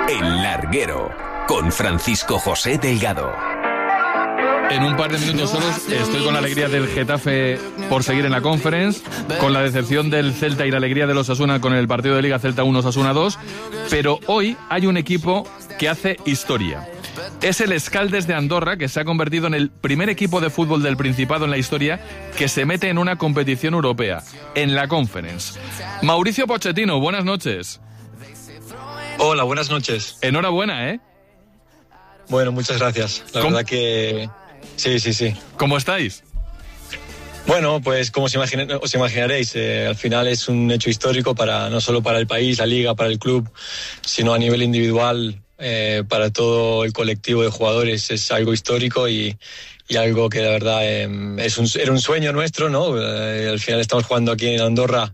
El Larguero, con Francisco José Delgado. En un par de minutos solos estoy con la alegría del Getafe por seguir en la Conference, con la decepción del Celta y la alegría de los Osasuna con el partido de Liga Celta 1 Osasuna 2, pero hoy hay un equipo que hace historia. Es el Escaldes de Andorra, que se ha convertido en el primer equipo de fútbol del Principado en la historia que se mete en una competición europea, en la Conference. Mauricio Pochettino, buenas noches. Hola, buenas noches. Enhorabuena, ¿eh? Bueno, muchas gracias. La verdad que... Sí. ¿Cómo estáis? Bueno, pues como os imaginaréis, al final es un hecho histórico no solo para el país, la liga, para el club, sino a nivel individual, para todo el colectivo de jugadores. Es algo histórico y algo que la verdad era un sueño nuestro, ¿no? Al final estamos jugando aquí en Andorra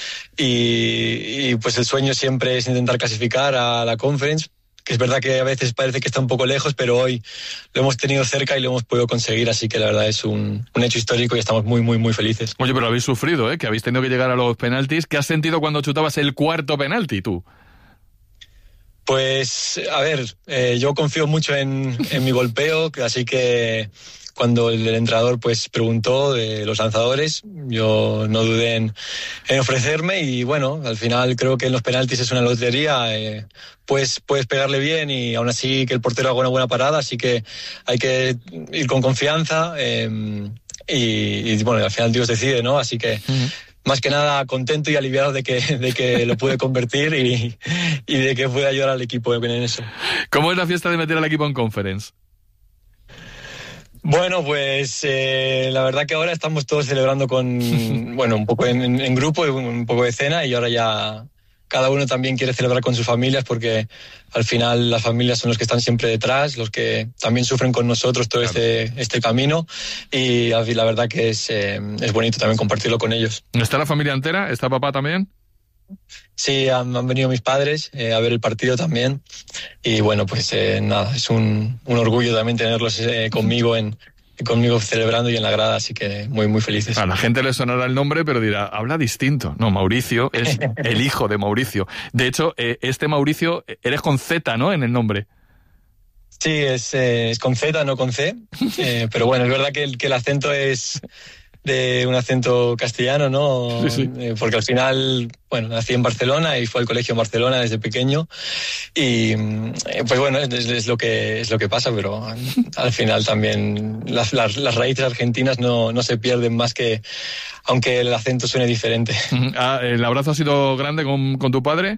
y pues el sueño siempre es intentar clasificar a la Conference, que es verdad que a veces parece que está un poco lejos, pero hoy lo hemos tenido cerca y lo hemos podido conseguir, así que la verdad es un hecho histórico y estamos muy, muy, muy felices. Oye, pero habéis sufrido, ¿eh? Que habéis tenido que llegar a los penaltis. ¿Qué has sentido cuando chutabas el cuarto penalti, tú? Pues, a ver, yo confío mucho en mi golpeo, así que cuando el entrenador pues preguntó de los lanzadores, yo no dudé en ofrecerme y bueno, al final creo que en los penaltis es una lotería, pues puedes pegarle bien y aún así que el portero haga una buena parada, así que hay que ir con confianza y bueno, al final Dios decide, ¿no? Así que... Más que nada contento y aliviado de que lo pude convertir y de que pude ayudar al equipo en eso. ¿Cómo es la fiesta de meter al equipo en Conference? Bueno, pues la verdad que ahora estamos todos celebrando un poco en grupo, un poco de cena y ahora ya cada uno también quiere celebrar con sus familias porque al final las familias son los que están siempre detrás, los que también sufren con nosotros todo este camino y la verdad que es bonito también compartirlo con ellos. ¿Está la familia entera? ¿Está papá también? Sí, han venido mis padres a ver el partido también y bueno, pues nada, es un orgullo también tenerlos conmigo celebrando y en la grada, así que muy, muy felices. A la gente le sonará el nombre, pero dirá, habla distinto. No, Mauricio es el hijo de Mauricio. De hecho, este Mauricio, eres con Z, ¿no?, en el nombre. Sí, es con Z, no con C, pero bueno, es verdad que el acento es de un acento castellano, ¿no? Sí. Porque al final, bueno, nací en Barcelona y fue al colegio en Barcelona desde pequeño y pues bueno, es lo que pasa, pero al final también las raíces argentinas no se pierden más que aunque el acento suene diferente. ¿El abrazo ha sido grande con tu padre?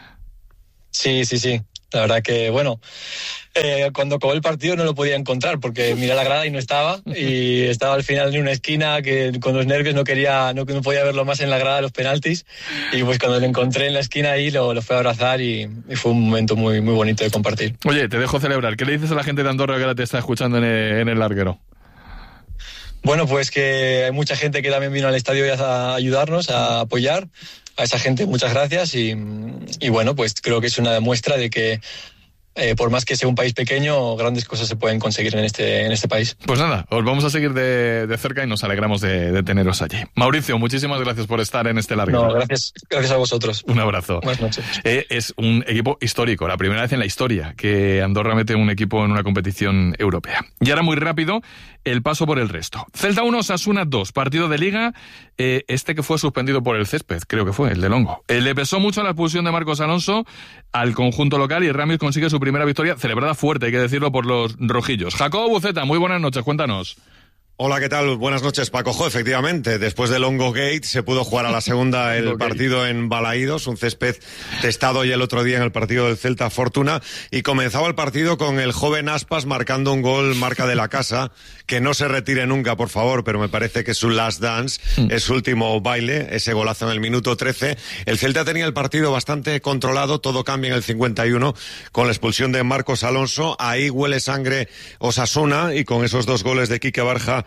Sí. La verdad que, bueno, cuando acabó el partido no lo podía encontrar porque miré la grada y no estaba y estaba al final en una esquina que con los nervios no podía verlo más en la grada de los penaltis y pues cuando lo encontré en la esquina ahí lo fui a abrazar y fue un momento muy, muy bonito de compartir. Oye, te dejo celebrar. ¿Qué le dices a la gente de Andorra que ahora te está escuchando en el larguero? Bueno, pues que hay mucha gente que también vino al estadio a ayudarnos, a apoyar. A esa gente muchas gracias y bueno, pues creo que es una muestra de que por más que sea un país pequeño, grandes cosas se pueden conseguir en este país. Pues nada, os vamos a seguir de cerca y nos alegramos de teneros allí. Mauricio, muchísimas gracias por estar en este larguero. No, gracias a vosotros. Un abrazo. Buenas noches. Es un equipo histórico, la primera vez en la historia que Andorra mete un equipo en una competición europea. Y ahora muy rápido, el paso por el resto. Celta 1, Osasuna 2, partido de Liga, que fue suspendido por el césped, creo que fue, el de Longo. Le pesó mucho la expulsión de Marcos Alonso al conjunto local y Ramis consigue su primera victoria, celebrada fuerte, hay que decirlo, por los rojillos. Jacobo Buceta, muy buenas noches, cuéntanos. Hola, ¿qué tal? Buenas noches, Paco. Efectivamente, después de Longo Gate se pudo jugar a la segunda el partido en Balaídos, un césped testado ya el otro día en el partido del Celta Fortuna, y comenzaba el partido con el joven Aspas marcando un gol marca de la casa, que no se retire nunca, por favor, pero me parece que es su last dance, es su último baile, ese golazo en el minuto 13. El Celta tenía el partido bastante controlado, todo cambia en el 51 con la expulsión de Marcos Alonso, ahí huele sangre Osasuna y con esos dos goles de Quique Barja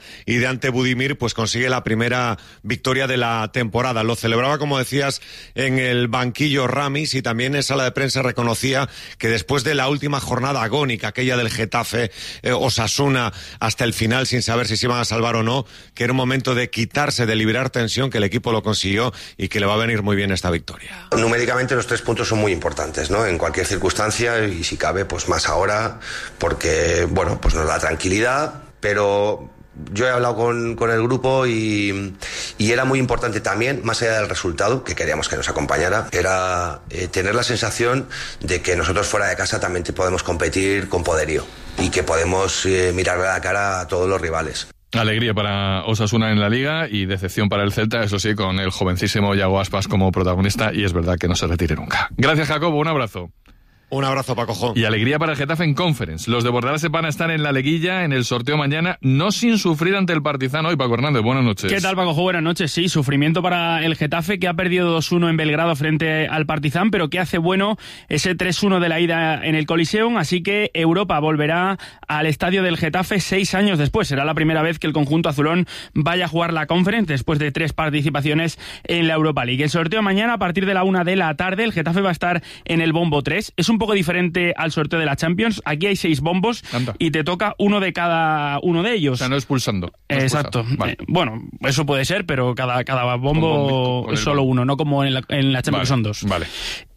y de ante Budimir, pues consigue la primera victoria de la temporada. Lo celebraba, como decías, en el banquillo Ramis, y también en sala de prensa reconocía que después de la última jornada agónica, aquella del Getafe Osasuna hasta el final sin saber si se iban a salvar o no, que era un momento de quitarse, de liberar tensión, que el equipo lo consiguió y que le va a venir muy bien esta victoria. Numéricamente los 3 puntos son muy importantes, ¿no? En cualquier circunstancia, y si cabe, pues más ahora, porque, bueno, pues nos da tranquilidad, pero yo he hablado con el grupo y era muy importante también, más allá del resultado, que queríamos que nos acompañara, era tener la sensación de que nosotros fuera de casa también podemos competir con poderío y que podemos mirarle a la cara a todos los rivales. Alegría para Osasuna en la Liga y decepción para el Celta, eso sí, con el jovencísimo Iago Aspas como protagonista, y es verdad que no se retire nunca. Gracias, Jacobo, un abrazo. Un abrazo, Paco Jo. Y alegría para el Getafe en Conference. Los de Bordalás van a estar en la liguilla, en el sorteo mañana, no sin sufrir ante el Partizan hoy. Paco Hernández, buenas noches. ¿Qué tal, Paco Jo? Buenas noches. Sí, sufrimiento para el Getafe, que ha perdido 2-1 en Belgrado frente al Partizan, pero que hace bueno ese 3-1 de la ida en el Coliseum, así que Europa volverá al estadio del Getafe 6 años después. Será la primera vez que el conjunto azulón vaya a jugar la Conference después de 3 participaciones en la Europa League. El sorteo mañana a partir de la 1 de la tarde. El Getafe va a estar en el bombo 3. Es un poco diferente al sorteo de la Champions. Aquí hay 6 bombos. Anda. Y te toca uno de cada uno de ellos. O sea, no expulsando. No exacto. Vale. Bueno, eso puede ser, pero cada bombo es solo uno, no como en la Champions, vale, son 2. Vale.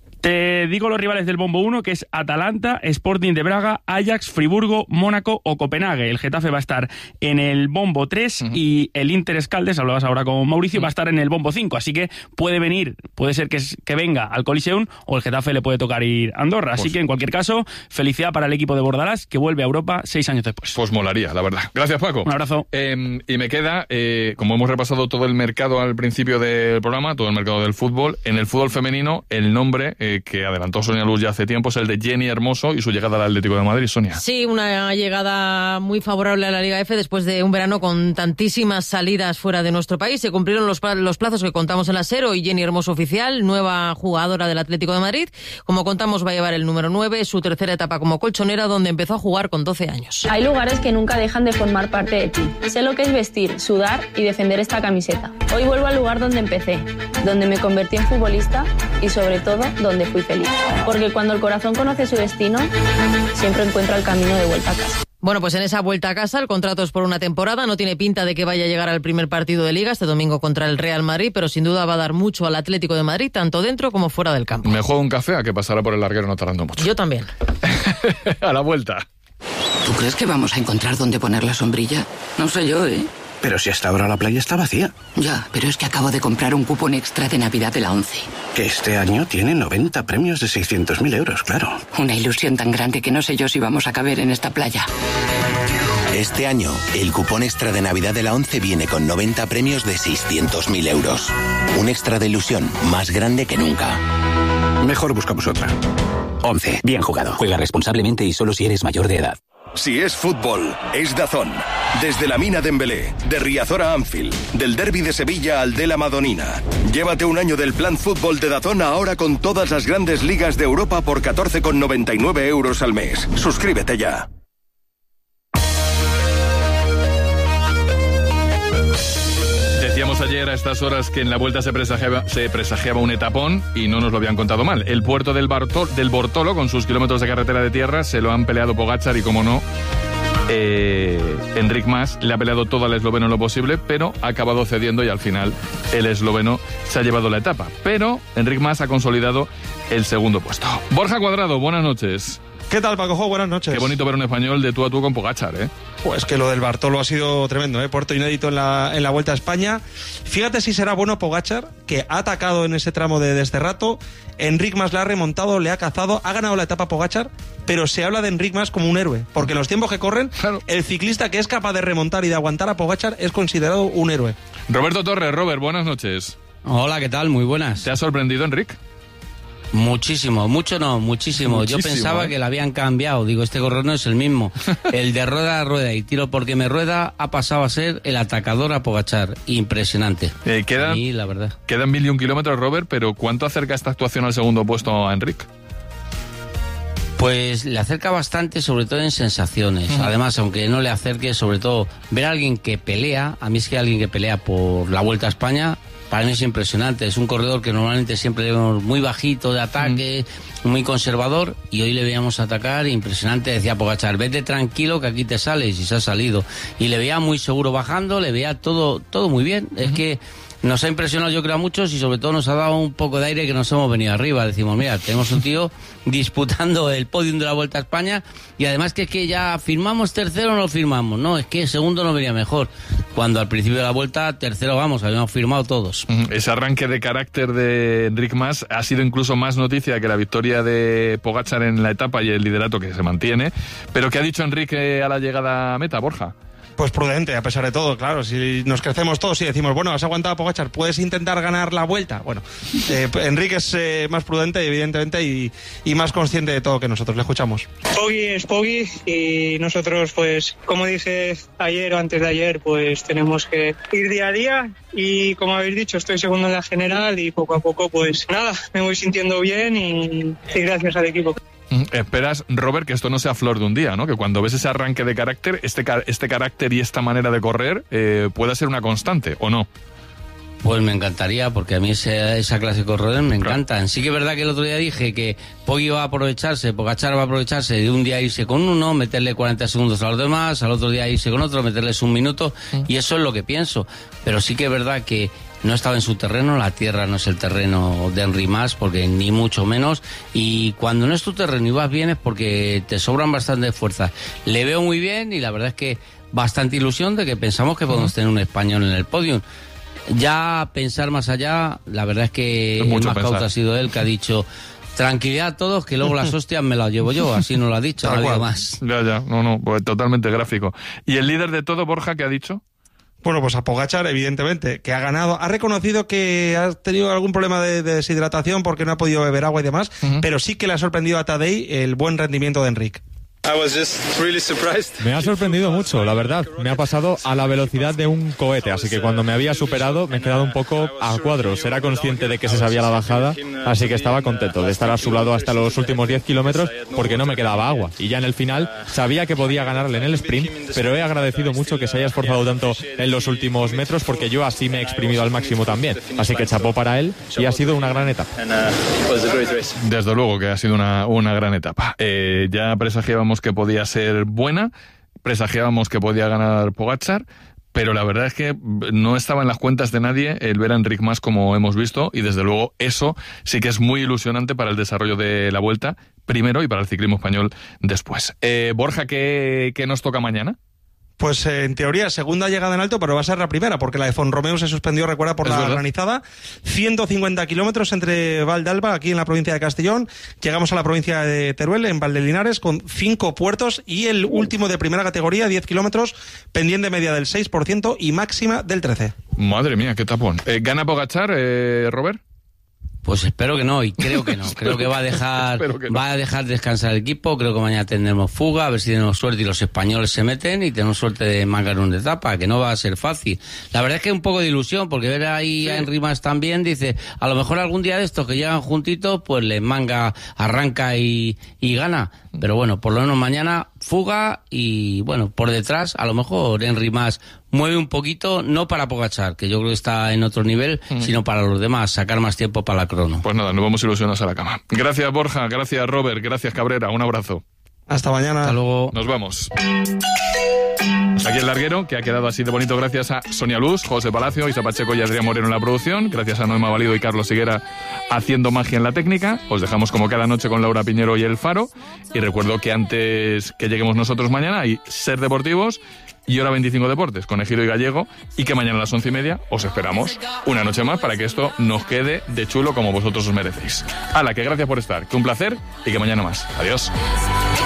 Te digo los rivales del bombo 1, que es Atalanta, Sporting de Braga, Ajax, Friburgo, Mónaco o Copenhague. El Getafe va a estar en el bombo 3 y el Inter Escaldes, hablabas ahora con Mauricio, va a estar en el bombo 5. Así que puede ser que venga al Coliseum, o el Getafe le puede tocar ir a Andorra. Así que en cualquier caso, felicidad para el equipo de Bordalás, que vuelve a Europa 6 años después. Pues molaría, la verdad. Gracias, Paco. Un abrazo. Y me queda, como hemos repasado todo el mercado al principio del programa, todo el mercado del fútbol, en el fútbol femenino, el nombre que adelantó Sonia Luz ya hace tiempo es el de Jenny Hermoso y su llegada al Atlético de Madrid. Sonia. Sí, una llegada muy favorable a la Liga F después de un verano con tantísimas salidas fuera de nuestro país. Se cumplieron los plazos que contamos en la SER, y Jenny Hermoso oficial, nueva jugadora del Atlético de Madrid. Como contamos, va a llevar el número 9, su tercera etapa como colchonera, donde empezó a jugar con 12 años. Hay lugares que nunca dejan de formar parte de ti. Sé lo que es vestir, sudar y defender esta camiseta. Hoy vuelvo al lugar donde empecé, donde me convertí en futbolista y sobre todo donde fui feliz. Porque cuando el corazón conoce su destino, siempre encuentra el camino de vuelta a casa. Bueno, pues en esa vuelta a casa el contrato es por una temporada, no tiene pinta de que vaya a llegar al primer partido de Liga este domingo contra el Real Madrid, pero sin duda va a dar mucho al Atlético de Madrid, tanto dentro como fuera del campo. Me juego un café a que pasará por el larguero no tardando mucho. Yo también. A la vuelta. ¿Tú crees que vamos a encontrar dónde poner la sombrilla? No sé yo, ¿eh? Pero si hasta ahora la playa está vacía. Ya, pero es que acabo de comprar un cupón extra de Navidad de la ONCE. Que este año tiene 90 premios de 600.000 euros, claro. Una ilusión tan grande que no sé yo si vamos a caber en esta playa. Este año, el cupón extra de Navidad de la ONCE viene con 90 premios de 600.000 euros. Un extra de ilusión más grande que nunca. Mejor buscamos otra. ONCE. Bien jugado. Juega responsablemente y solo si eres mayor de edad. Si es fútbol, es DAZN. Desde la Mina Dembélé, de Riazor a Anfield, del Derbi de Sevilla al de la Madonina. Llévate un año del plan fútbol de DAZN ahora con todas las grandes ligas de Europa por 14,99 euros al mes. Suscríbete ya. Decíamos ayer a estas horas que en la vuelta se presagiaba un etapón y no nos lo habían contado mal. El puerto del Bortolo, con sus kilómetros de carretera de tierra, se lo han peleado Pogačar y, como no, Enric Mas le ha peleado todo al esloveno en lo posible, pero ha acabado cediendo y al final el esloveno se ha llevado la etapa. Pero Enric Mas ha consolidado el segundo puesto. Borja Cuadrado, buenas noches. ¿Qué tal, Paco Jo? Buenas noches. Qué bonito ver un español de tú a tú con Pogačar, ¿eh? Pues que lo del Bartolo ha sido tremendo, ¿eh? Puerto inédito en la Vuelta a España. Fíjate si será bueno Pogačar, que ha atacado en ese tramo de este rato. Enric Mas le ha remontado, le ha cazado, ha ganado la etapa Pogačar, pero se habla de Enric Mas como un héroe, porque en los tiempos que corren, claro, el ciclista que es capaz de remontar y de aguantar a Pogačar es considerado un héroe. Roberto Torres. Robert, buenas noches. Hola, ¿qué tal? Muy buenas. ¿Te ha sorprendido, Enric? Muchísimo, muchísimo. Yo pensaba que lo habían cambiado. Digo, este corredor no es el mismo. El de rueda a rueda y tiro porque me rueda ha pasado a ser el atacador a Pogačar. Impresionante. A mí, la verdad. Quedan 1.001 kilómetros, Robert, pero ¿cuánto acerca esta actuación al segundo puesto a Enric? Pues le acerca bastante, sobre todo en sensaciones. Además, aunque no le acerque, sobre todo ver a alguien que pelea, a mí es que alguien que pelea por la Vuelta a España, para mí es impresionante. Es un corredor que normalmente siempre le vemos muy bajito de ataque, muy conservador, y hoy le veíamos atacar impresionante. Decía Pogačar, vete tranquilo que aquí te sales, y se ha salido. Y le veía muy seguro bajando, le veía todo muy bien. Es que nos ha impresionado, yo creo, a muchos, y sobre todo nos ha dado un poco de aire que nos hemos venido arriba. Decimos, mira, tenemos un tío disputando el podium de la Vuelta a España, y además que es que ya firmamos tercero o no firmamos. No, es que segundo nos venía mejor. Cuando al principio de la Vuelta, tercero vamos, habíamos firmado todos. Ese arranque de carácter de Enric Mas ha sido incluso más noticia que la victoria de Pogačar en la etapa y el liderato que se mantiene. Pero ¿qué ha dicho Enrique a la llegada a meta, Borja? Pues prudente, a pesar de todo, claro. Si nos crecemos todos y decimos, bueno, has aguantado a Pogačar, ¿puedes intentar ganar la Vuelta? Bueno, Enrique es más prudente, evidentemente, y más consciente de todo que nosotros. Le escuchamos. Poggi es Poggi, y nosotros, pues, como dije ayer o antes de ayer, pues tenemos que ir día a día, y como habéis dicho, estoy segundo en la general, y poco a poco, pues nada, me voy sintiendo bien, y gracias al equipo. Esperas, Robert, que esto no sea flor de un día, ¿no? Que cuando ves ese arranque de carácter, este carácter y esta manera de correr pueda ser una constante, ¿o no? Pues me encantaría, porque a mí esa clase de corredores me encantan. Sí que es verdad que el otro día dije que Poggi va a aprovecharse, Pogačar va a aprovecharse de un día irse con uno, meterle 40 segundos a los demás, al otro día irse con otro, meterles un minuto, y eso es lo que pienso. Pero sí que es verdad que no estaba en su terreno, la tierra no es el terreno de Enric Mas, porque ni mucho menos, y cuando no es tu terreno y vas bien es porque te sobran bastante fuerzas. Le veo muy bien, y la verdad es que bastante ilusión de que pensamos que podemos tener un español en el podium. Ya pensar más allá, la verdad es que el más cauto ha sido él, que ha dicho: tranquilidad a todos, que luego las hostias me las llevo yo. Así no lo ha dicho, no había más. Ya, no, pues totalmente gráfico. ¿Y el líder de todo, Borja, qué ha dicho? Bueno, pues a Pogačar, evidentemente, que ha ganado. Ha reconocido que ha tenido algún problema de deshidratación porque no ha podido beber agua y demás, pero sí que le ha sorprendido a Tadej el buen rendimiento de Enric. Me ha sorprendido mucho, la verdad. Me ha pasado a la velocidad de un cohete, así que cuando me había superado me he quedado un poco a cuadros. Era consciente de que se sabía la bajada, así que estaba contento de estar a su lado hasta los últimos 10 kilómetros porque no me quedaba agua. Y ya en el final sabía que podía ganarle en el sprint, pero he agradecido mucho que se haya esforzado tanto en los últimos metros porque yo así me he exprimido al máximo también. Así que chapó para él y ha sido una gran etapa. Desde luego que ha sido una gran etapa. Ya presagiábamos que podía ser buena, presagiábamos que podía ganar Pogačar, pero la verdad es que no estaba en las cuentas de nadie el ver a Enric Mas como hemos visto, y desde luego eso sí que es muy ilusionante para el desarrollo de la Vuelta primero y para el ciclismo español después. Borja, ¿qué nos toca mañana? Pues en teoría segunda llegada en alto, pero va a ser la primera, porque la de Font-Romeu se suspendió, recuerda, por la granizada. 150 kilómetros entre Valdealba, aquí en la provincia de Castellón. Llegamos a la provincia de Teruel, en Valdelinares, con 5 puertos, y el último de primera categoría, 10 kilómetros, pendiente media del 6% y máxima del 13%. Madre mía, qué tapón. ¿Gana Pogačar, Robert? Pues espero que no, y creo que no. Creo que va a dejar descansar el equipo. Creo que mañana tendremos fuga, a ver si tenemos suerte y los españoles se meten y tenemos suerte de mangar una etapa, que no va a ser fácil. La verdad es que un poco de ilusión, porque ver ahí a Enric Mas también, dice, a lo mejor algún día de estos que llegan juntitos, pues les manga, arranca y gana. Pero bueno, por lo menos mañana fuga, y bueno, por detrás a lo mejor Enric Mas mueve un poquito, no para Pogačar, que yo creo que está en otro nivel, sino para los demás, sacar más tiempo para la crono. Pues nada, nos vamos ilusionados a la cama. Gracias, Borja, gracias, Robert, gracias, Cabrera, un abrazo. Hasta mañana. Hasta luego. Nos vamos. Aquí el larguero, que ha quedado así de bonito gracias a Sonia Luz, José Palacio, Isa Pacheco y Adrián Moreno en la producción, gracias a Noema Valido y Carlos Higuera haciendo magia en la técnica. Os dejamos como cada noche con Laura Piñero y El Faro, y recuerdo que antes que lleguemos nosotros mañana hay Ser Deportivos y Hora 25 Deportes con Ejido y Gallego, y que mañana a las 11:30 os esperamos una noche más para que esto nos quede de chulo como vosotros os merecéis. ¡Hala, que gracias por estar, que un placer y que mañana más! Adiós.